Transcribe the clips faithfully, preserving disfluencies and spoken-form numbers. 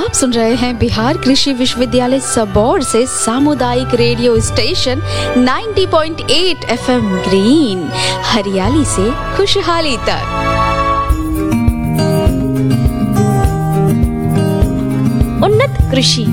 आप सुन रहे हैं बिहार कृषि विश्वविद्यालय सबौर से सामुदायिक रेडियो स्टेशन नब्बे पॉइंट आठ एफएम ग्रीन, हरियाली से खुशहाली तक। उन्नत कृषि।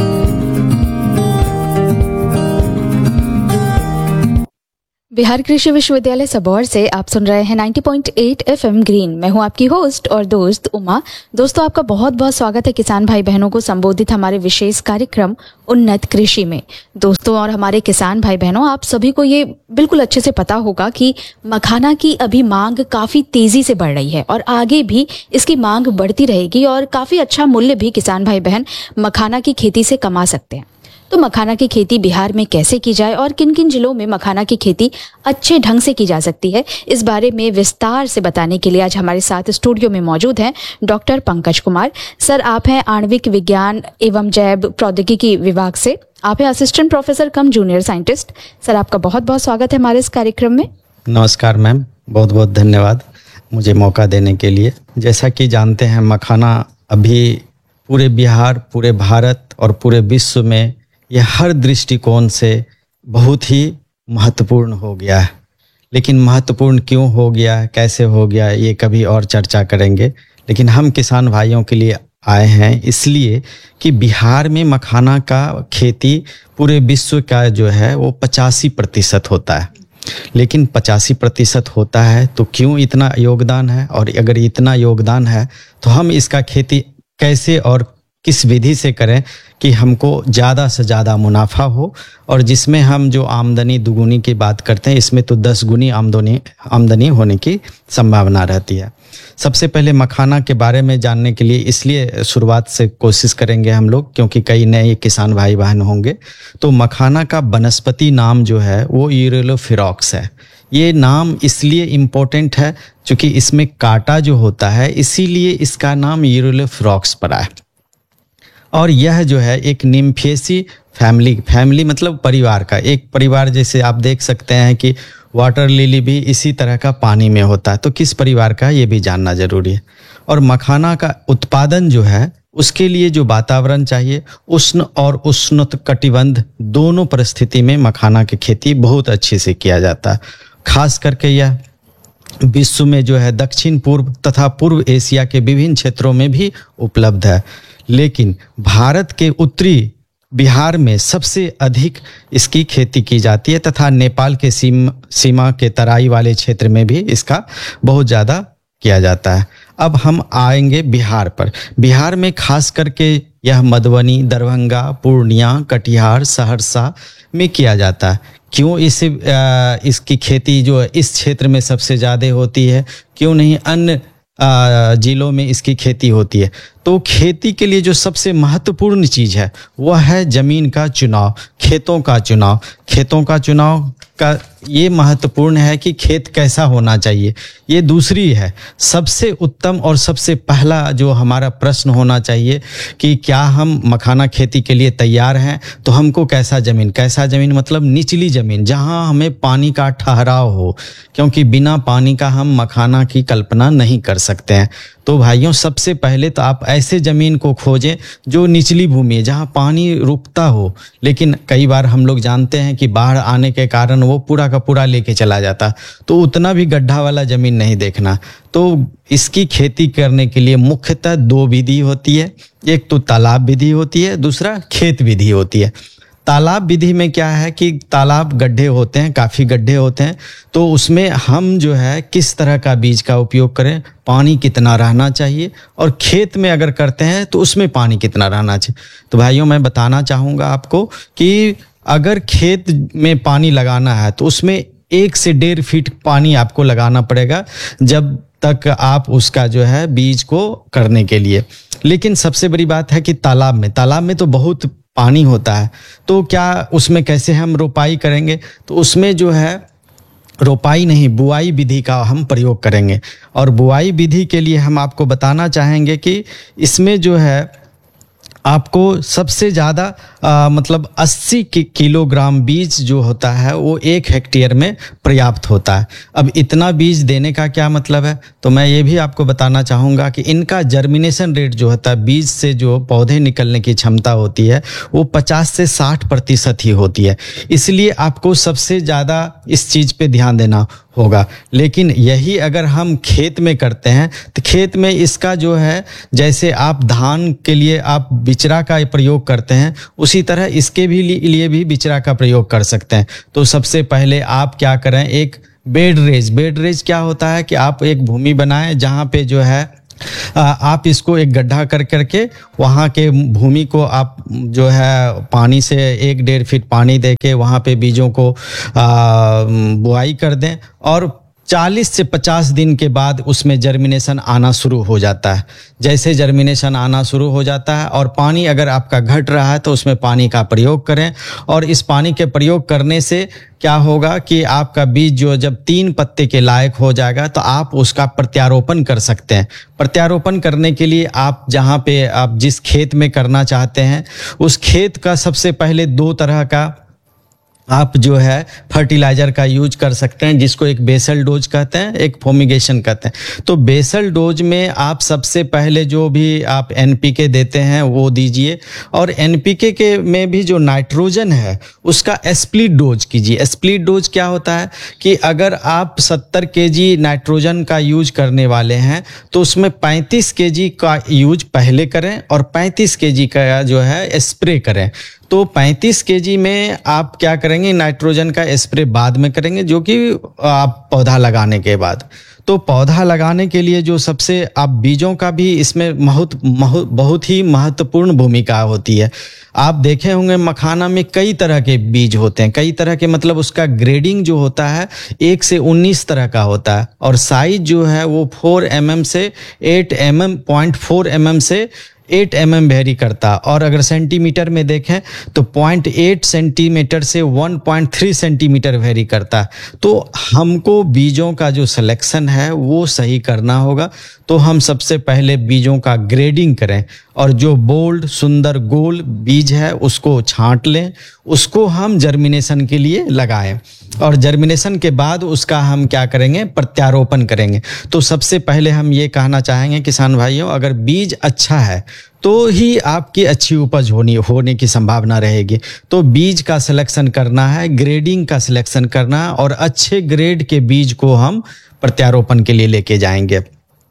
बिहार कृषि विश्वविद्यालय सबौर से आप सुन रहे हैं नब्बे पॉइंट आठ एफएम ग्रीन। मैं हूं आपकी होस्ट और दोस्त उमा। दोस्तों, आपका बहुत बहुत स्वागत है किसान भाई बहनों को संबोधित हमारे विशेष कार्यक्रम उन्नत कृषि में। दोस्तों और हमारे किसान भाई बहनों, आप सभी को ये बिल्कुल अच्छे से पता होगा कि मखाना की अभी मांग काफ़ी तेज़ी से बढ़ रही है और आगे भी इसकी मांग बढ़ती रहेगी और काफ़ी अच्छा मूल्य भी किसान भाई बहन मखाना की खेती से कमा सकते हैं। तो मखाना की खेती बिहार में कैसे की जाए और किन किन जिलों में मखाना की खेती अच्छे ढंग से की जा सकती है, इस बारे में विस्तार से बताने के लिए आज हमारे साथ स्टूडियो में मौजूद हैं डॉक्टर पंकज कुमार। सर, आप हैं आणविक विज्ञान एवं जैव प्रौद्योगिकी विभाग से, आप हैं असिस्टेंट प्रोफेसर कम जूनियर साइंटिस्ट। सर, आपका बहुत बहुत स्वागत है हमारे इस कार्यक्रम में। नमस्कार मैम, बहुत बहुत धन्यवाद मुझे मौका देने के लिए। जैसा कि जानते हैं, मखाना अभी पूरे बिहार, पूरे भारत और पूरे विश्व में यह हर दृष्टिकोण से बहुत ही महत्वपूर्ण हो गया है। लेकिन महत्वपूर्ण क्यों हो गया, कैसे हो गया, ये कभी और चर्चा करेंगे। लेकिन हम किसान भाइयों के लिए आए हैं इसलिए कि बिहार में मखाना का खेती पूरे विश्व का जो है वो पचासी प्रतिशत होता है। लेकिन पचासी प्रतिशत होता है तो क्यों इतना योगदान है, और अगर इतना योगदान है तो हम इसका खेती कैसे और किस विधि से करें कि हमको ज़्यादा से ज़्यादा मुनाफा हो, और जिसमें हम जो आमदनी दुगुनी की बात करते हैं इसमें तो दस गुनी आमदनी आमदनी होने की संभावना रहती है। सबसे पहले मखाना के बारे में जानने के लिए इसलिए शुरुआत से कोशिश करेंगे हम लोग, क्योंकि कई नए किसान भाई बहन होंगे। तो मखाना का वनस्पति नाम जो है वो यूरिलोफेरॉक्स है। ये नाम इसलिए इम्पोर्टेंट है क्योंकि इसमें कांटा जो होता है, इसीलिए इसका नाम यूरिलोफेरॉक्स पड़ा है। और यह जो है एक निम्फेसी फैमिली फैमिली मतलब परिवार का एक परिवार, जैसे आप देख सकते हैं कि वाटर लिली भी इसी तरह का पानी में होता है। तो किस परिवार का, ये भी जानना जरूरी है। और मखाना का उत्पादन जो है उसके लिए जो वातावरण चाहिए, उष्ण और उष्णकटिबंध दोनों परिस्थिति में मखाना की खेती बहुत अच्छे से किया जाता है। खास करके यह विश्व में जो है दक्षिण पूर्व तथा पूर्व एशिया के विभिन्न क्षेत्रों में भी उपलब्ध है। लेकिन भारत के उत्तरी बिहार में सबसे अधिक इसकी खेती की जाती है तथा नेपाल के सीमा सीमा के तराई वाले क्षेत्र में भी इसका बहुत ज़्यादा किया जाता है। अब हम आएंगे बिहार पर। बिहार में खास करके यह मधुबनी, दरभंगा, पूर्णिया, कटिहार, सहरसा में किया जाता है। क्यों इस इसकी खेती जो इस क्षेत्र में सबसे ज़्यादा होती है, क्यों नहीं अन्य जिलों में इसकी खेती होती है? तो खेती के लिए जो सबसे महत्वपूर्ण चीज़ है वह है ज़मीन का चुनाव, खेतों का चुनाव। खेतों का चुनाव का ये महत्वपूर्ण है कि खेत कैसा होना चाहिए, ये दूसरी है। सबसे उत्तम और सबसे पहला जो हमारा प्रश्न होना चाहिए कि क्या हम मखाना खेती के लिए तैयार हैं, तो हमको कैसा ज़मीन, कैसा ज़मीन मतलब निचली ज़मीन जहां हमें पानी का ठहराव हो, क्योंकि बिना पानी का हम मखाना की कल्पना नहीं कर सकते हैं। तो भाइयों, सबसे पहले तो आप ऐसे ज़मीन को खोजें जो निचली भूमि है, जहाँ पानी रुकता हो। लेकिन कई बार हम लोग जानते हैं कि बाढ़ आने के कारण वो पूरा का पूरा लेके चला जाता, तो उतना भी गड्ढा वाला ज़मीन नहीं देखना। तो इसकी खेती करने के लिए मुख्यतः दो विधि होती है। एक तो तालाब विधि होती है, दूसरा खेत विधि होती है। तालाब विधि में क्या है कि तालाब गड्ढे होते हैं, काफ़ी गड्ढे होते हैं, तो उसमें हम जो है किस तरह का बीज का उपयोग करें, पानी कितना रहना चाहिए, और खेत में अगर करते हैं तो उसमें पानी कितना रहना चाहिए। तो भाइयों, मैं बताना चाहूँगा आपको कि अगर खेत में पानी लगाना है तो उसमें एक से डेढ़ फीट पानी आपको लगाना पड़ेगा जब तक आप उसका जो है बीज को करने के लिए। लेकिन सबसे बड़ी बात है कि तालाब में तालाब में तो बहुत पानी होता है, तो क्या उसमें कैसे हम रोपाई करेंगे? तो उसमें जो है रोपाई नहीं, बुआई विधि का हम प्रयोग करेंगे। और बुआई विधि के लिए हम आपको बताना चाहेंगे कि इसमें जो है आपको सबसे ज़्यादा मतलब अस्सी किलोग्राम बीज जो होता है वो एक हेक्टेयर में पर्याप्त होता है। अब इतना बीज देने का क्या मतलब है, तो मैं ये भी आपको बताना चाहूँगा कि इनका जर्मिनेशन रेट जो होता है, बीज से जो पौधे निकलने की क्षमता होती है वो पचास से साठ प्रतिशत ही होती है। इसलिए आपको सबसे ज़्यादा इस चीज़ पे ध्यान देना होगा। लेकिन यही अगर हम खेत में करते हैं तो खेत में इसका जो है, जैसे आप धान के लिए आप बिचरा का प्रयोग करते हैं, उसी तरह इसके भी लिए भी बिचरा का प्रयोग कर सकते हैं। तो सबसे पहले आप क्या करें, एक बेड रेज बेड रेज क्या होता है कि आप एक भूमि बनाएं जहाँ पे जो है आप इसको एक गड्ढा कर करके वहाँ के भूमि को आप जो है पानी से एक डेढ़ फीट पानी दे के वहाँ पे बीजों को बुआई कर दें और चालीस से पचास दिन के बाद उसमें जर्मिनेशन आना शुरू हो जाता है। जैसे जर्मिनेशन आना शुरू हो जाता है और पानी अगर आपका घट रहा है तो उसमें पानी का प्रयोग करें। और इस पानी के प्रयोग करने से क्या होगा कि आपका बीज जो जब तीन पत्ते के लायक हो जाएगा तो आप उसका प्रत्यारोपण कर सकते हैं। प्रत्यारोपण करने के लिए आप जहाँ पे आप जिस खेत में करना चाहते हैं उस खेत का सबसे पहले दो तरह का आप जो है फर्टिलाइजर का यूज कर सकते हैं, जिसको एक बेसल डोज कहते हैं, एक फोमिगेशन कहते हैं। तो बेसल डोज में आप सबसे पहले जो भी आप एनपीके देते हैं वो दीजिए, और एनपीके के में भी जो नाइट्रोजन है उसका स्प्लिट डोज कीजिए। स्प्लिट डोज क्या होता है कि अगर आप सत्तर केजी नाइट्रोजन का यूज करने वाले हैं तो उसमें पैंतीस केजी का यूज पहले करें और पैंतीस केजी का जो है स्प्रे करें। तो पैंतीस केजी में आप क्या करेंगे, नाइट्रोजन का स्प्रे बाद में करेंगे, जो कि आप पौधा लगाने के बाद। तो पौधा लगाने के लिए जो सबसे आप बीजों का भी इसमें बहुत बहुत ही महत्वपूर्ण भूमिका होती है। आप देखे होंगे मखाना में कई तरह के बीज होते हैं, कई तरह के मतलब उसका ग्रेडिंग जो होता है एक से उन्नीस तरह का होता है, और साइज जो है वो फोर एम एम से eight M M point four M M से एट एम एम वेरी करता। और अगर सेंटीमीटर में देखें तो पॉइंट एट सेंटीमीटर से one point three centimetre very करता। तो हमको बीजों का जो सिलेक्शन है वो सही करना होगा। तो हम सबसे पहले बीजों का ग्रेडिंग करें और जो बोल्ड सुंदर गोल बीज है उसको छांट लें, उसको हम जर्मिनेशन के लिए लगाएं, और जर्मिनेशन के बाद उसका हम क्या करेंगे, प्रत्यारोपण करेंगे। तो सबसे पहले हम ये कहना चाहेंगे किसान भाइयों, अगर बीज अच्छा है तो ही आपकी अच्छी उपज होनी होने की संभावना रहेगी। तो बीज का सिलेक्शन करना है, ग्रेडिंग का सिलेक्शन करना है, और अच्छे ग्रेड के बीज को हम प्रत्यारोपण के लिए लेके जाएंगे।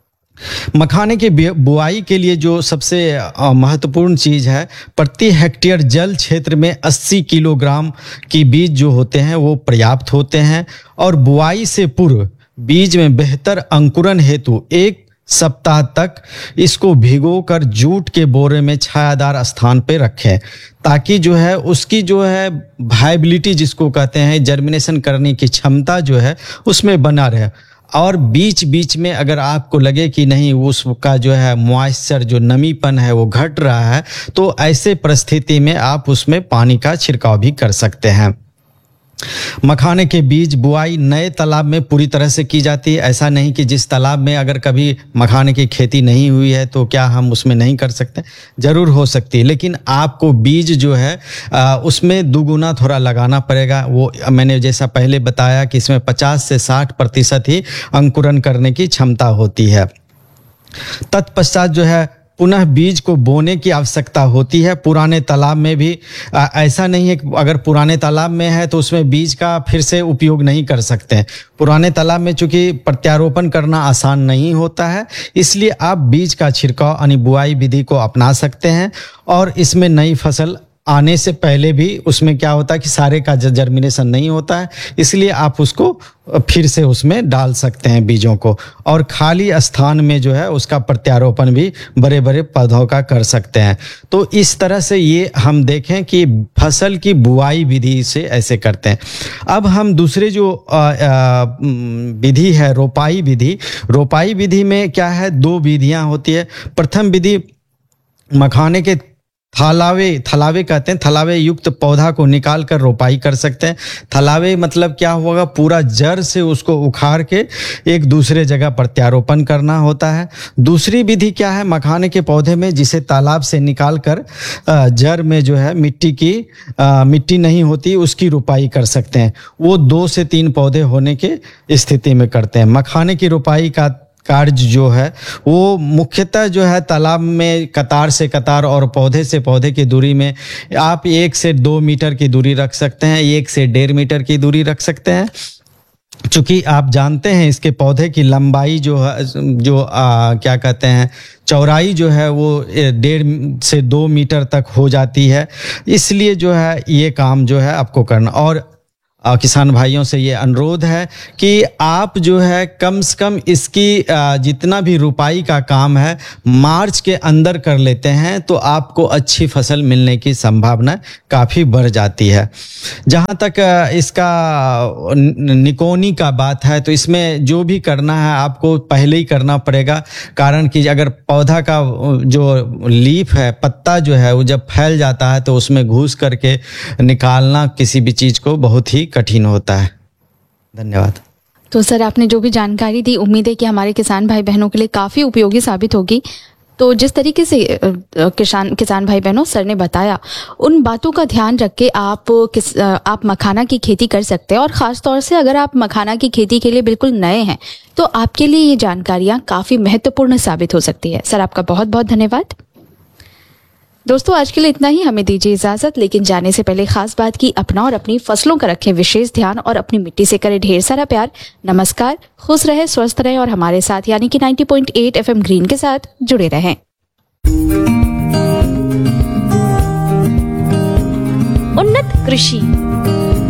मखाने की बुआई के लिए जो सबसे महत्वपूर्ण चीज़ है, प्रति हेक्टेयर जल क्षेत्र में अस्सी किलोग्राम की बीज जो होते हैं वो पर्याप्त होते हैं। और बुआई से पूर्व बीज में बेहतर अंकुरण हेतु एक सप्ताह तक इसको भिगोकर जूट के बोरे में छायादार स्थान पे रखें, ताकि जो है उसकी जो है वायबिलिटी जिसको कहते हैं, जर्मिनेशन करने की क्षमता जो है उसमें बना रहे। और बीच बीच में अगर आपको लगे कि नहीं उसका जो है मॉइस्चर जो नमीपन है वो घट रहा है, तो ऐसे परिस्थिति में आप उसमें पानी का छिड़काव भी कर सकते हैं। मखाने के बीज बुआई नए तालाब में पूरी तरह से की जाती है। ऐसा नहीं कि जिस तालाब में अगर कभी मखाने की खेती नहीं हुई है तो क्या हम उसमें नहीं कर सकते, जरूर हो सकती है, लेकिन आपको बीज जो है आ, उसमें दुगुना थोड़ा लगाना पड़ेगा। वो मैंने जैसा पहले बताया कि इसमें पचास से साठ प्रतिशत ही अंकुरण करने की क्षमता होती है। तत्पश्चात जो है पुनः बीज को बोने की आवश्यकता होती है। पुराने तालाब में भी आ, ऐसा नहीं है कि अगर पुराने तालाब में है तो उसमें बीज का फिर से उपयोग नहीं कर सकते हैं। पुराने तालाब में चूंकि प्रत्यारोपण करना आसान नहीं होता है, इसलिए आप बीज का छिड़काव यानी बुआई विधि को अपना सकते हैं। और इसमें नई फसल आने से पहले भी उसमें क्या होता है कि सारे का जर्मिनेशन नहीं होता है, इसलिए आप उसको फिर से उसमें डाल सकते हैं बीजों को, और खाली स्थान में जो है उसका प्रत्यारोपण भी बड़े बड़े पौधों का कर सकते हैं। तो इस तरह से ये हम देखें कि फसल की बुआई विधि से ऐसे करते हैं। अब हम दूसरे जो विधि है रोपाई विधि, रोपाई विधि में क्या है, दो विधियां होती है। प्रथम विधि मखाने के थलावे थलावे कहते हैं, थलावे युक्त पौधा को निकाल कर रोपाई कर सकते हैं। थलावे मतलब क्या होगा, पूरा जड़ से उसको उखाड़ के एक दूसरे जगह प्रत्यारोपण करना होता है। दूसरी विधि क्या है, मखाने के पौधे में जिसे तालाब से निकाल कर जड़ में जो है मिट्टी की आ, मिट्टी नहीं होती उसकी रोपाई कर सकते हैं। वो दो से तीन पौधे होने के स्थिति में करते हैं। मखाने की रोपाई का कार्य जो है वो मुख्यतः जो है तालाब में कतार से कतार और पौधे से पौधे की दूरी में आप एक से दो मीटर की दूरी रख सकते हैं, एक से डेढ़ मीटर की दूरी रख सकते हैं। चूंकि आप जानते हैं इसके पौधे की लंबाई जो है जो आ, क्या कहते हैं चौड़ाई जो है वो डेढ़ से दो मीटर तक हो जाती है, इसलिए जो है ये काम जो है आपको करना। और आ, किसान भाइयों से ये अनुरोध है कि आप जो है कम से कम इसकी आ, जितना भी रुपाई का काम है मार्च के अंदर कर लेते हैं तो आपको अच्छी फसल मिलने की संभावना काफ़ी बढ़ जाती है। जहाँ तक आ, इसका निकोनी का बात है तो इसमें जो भी करना है आपको पहले ही करना पड़ेगा, कारण कि अगर पौधा का जो लीफ है, पत्ता जो है वो जब फैल जाता है तो उसमें घुस करके निकालना किसी भी चीज़ को बहुत ही कठिन होता है। धन्यवाद। तो सर आपने जो भी जानकारी दी उम्मीद है कि हमारे किसान भाई बहनों के लिए काफ़ी उपयोगी साबित होगी। तो जिस तरीके से किसान किसान भाई बहनों सर ने बताया उन बातों का ध्यान रख के आप किस आप मखाना की खेती कर सकते हैं, और ख़ास तौर से अगर आप मखाना की खेती के लिए बिल्कुल नए हैं तो आपके लिए ये जानकारियाँ काफ़ी महत्वपूर्ण साबित हो सकती है। सर आपका बहुत बहुत धन्यवाद। दोस्तों आज के लिए इतना ही, हमें दीजिए इजाजत। लेकिन जाने से पहले खास बात की अपना और अपनी फसलों का रखें विशेष ध्यान और अपनी मिट्टी से करें ढेर सारा प्यार। नमस्कार, खुश रहे, स्वस्थ रहे और हमारे साथ यानी कि नब्बे पॉइंट आठ एफएम ग्रीन के साथ जुड़े रहें। उन्नत कृषि